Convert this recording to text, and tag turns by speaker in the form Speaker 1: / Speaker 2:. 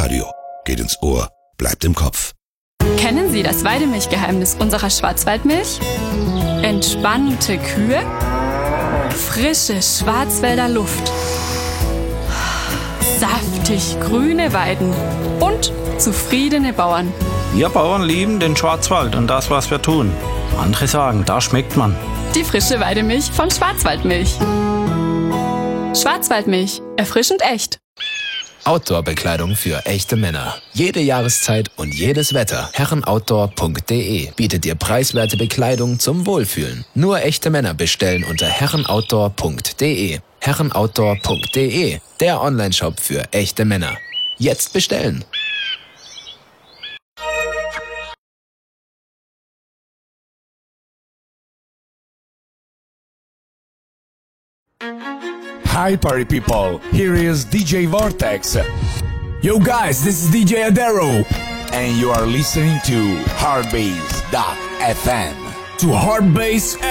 Speaker 1: Radio. Geht ins Ohr, bleibt im Kopf.
Speaker 2: Kennen Sie das Weidemilchgeheimnis unserer Schwarzwaldmilch? Entspannte Kühe, frische Schwarzwälder Luft, saftig grüne Weiden und zufriedene Bauern.
Speaker 3: Wir Bauern lieben den Schwarzwald und das, was wir tun. Andere sagen, da schmeckt man.
Speaker 2: Die frische Weidemilch von Schwarzwaldmilch. Schwarzwaldmilch, erfrischend echt.
Speaker 4: Outdoor-Bekleidung für echte Männer. Jede Jahreszeit und jedes Wetter. Herrenoutdoor.de bietet dir preiswerte Bekleidung zum Wohlfühlen. Nur echte Männer bestellen unter herrenoutdoor.de. Herrenoutdoor.de, der Onlineshop für echte Männer. Jetzt bestellen!
Speaker 5: Hi party people, here is DJ Vortex. Yo guys, this is DJ Adero. And you are listening to Hardbase.fm. To Hardbase